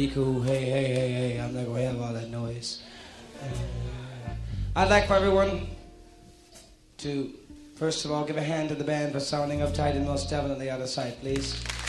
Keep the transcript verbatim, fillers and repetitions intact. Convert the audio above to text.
be cool. Hey, hey, hey, hey. I'm not going to have all that noise. Uh, I'd like for everyone to, first of all, give a hand to the band for sounding uptight and most definitely out of sight, please.